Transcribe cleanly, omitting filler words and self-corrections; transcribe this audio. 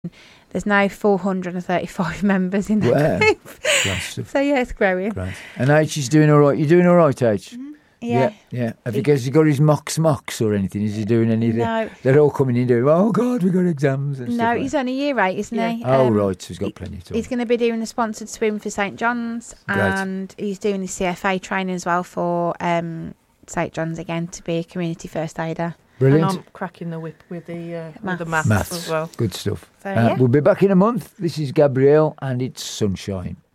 There's now 435 members in the Wow. group. Great stuff. So yeah, it's growing. Great. And H is doing all right. You're doing all right, H? Yeah. Yeah. Has he got his mocks or anything? Is he doing anything? No. They're all coming in doing, oh, God, we've got exams and No, stuff. he's only year 8, isn't he? Oh, right, so he's got plenty of time. He's going to be doing a sponsored swim for St John's, Great. and he's doing his CFA training as well for St John's again to be a community first aider. Brilliant. And I'm cracking the whip with the maths Maths. as well. Good stuff. So, yeah. We'll be back in a month. This is Gabrielle, and it's sunshine.